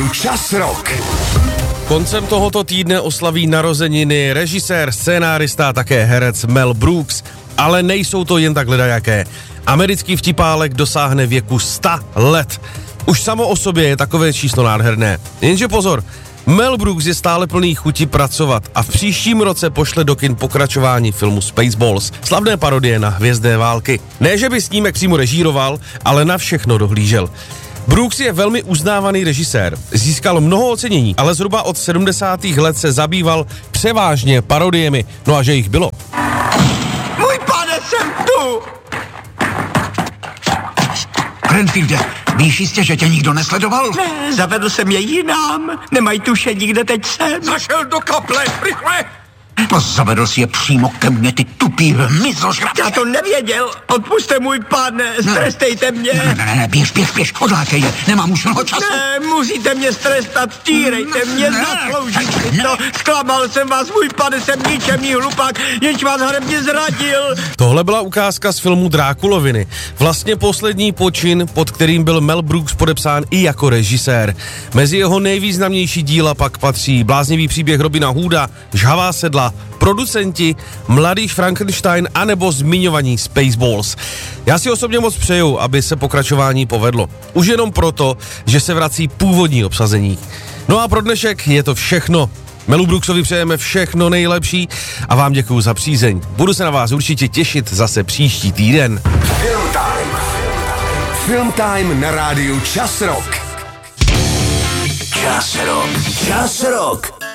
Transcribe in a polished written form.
rádiu Čas Rock. Koncem tohoto týdne oslaví narozeniny režisér, scénárista a také herec Mel Brooks. Ale nejsou to jen tak ledajaké. Americký vtipálek dosáhne věku 100 let. Už samo o sobě je takové číslo nádherné. Jenže pozor, Mel Brooks je stále plný chuti pracovat a v příštím roce pošle do kin pokračování filmu Spaceballs, slavné parodie na hvězdné války. Ne, že by snímek přímo režíroval, ale na všechno dohlížel. Brooks je velmi uznávaný režisér, získal mnoho ocenění, ale zhruba od 70. let se zabýval převážně parodiemi, no a že jich bylo. Můj pane, jsem tu! Renfielde, víš jistě, že tě nikdo nesledoval? Ne, zavedl jsem je jinam. Nemají tušení, kde teď jsem. Zašel do kaple, rychle! No, zavedl si je přímo ke mně, ty tupý hmyzožravě. Já to nevěděl. Odpuste, můj pane, strestejte mě. Ne, běž, odlákej je, nemám už mnoho času. Ne, musíte mě strestat, týrejte mě, zasloužíte to. Zklamal jsem vás, můj pane, jsem ničemný hlupák, jenž vás hrebně zradil. Tohle byla ukázka z filmu Drákuloviny. Vlastně poslední počin, pod kterým byl Mel Brooks podepsán i jako režisér. Mezi jeho nejvýznamnější díla pak patří Bláznivý příběh Robina Hooda, Žhavá sedla, Producenti, Mladý Frankenstein anebo zmiňovaní Spaceballs. Já si osobně moc přeju, aby se pokračování povedlo. Už jenom proto, že se vrací původní obsazení. No a pro dnešek je to všechno. Melu Brooksovi přejeme všechno nejlepší a vám děkuju za přízeň. Budu se na vás určitě těšit zase příští týden. Film Time na rádiu Čas Rock. Čas Rock.